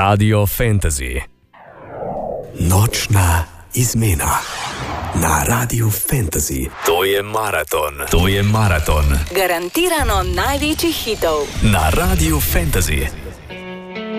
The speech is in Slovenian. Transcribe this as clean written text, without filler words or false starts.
Radio Fantasy. Nočna izmena na Radio Fantasy. To je maraton. To je maraton. Garantirano največjih hitov na Radio Fantasy.